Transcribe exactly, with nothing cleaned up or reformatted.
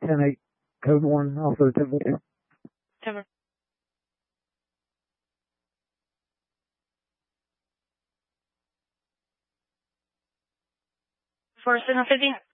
ten eight, code one, Alpha ten four. Timber. For signal fifty.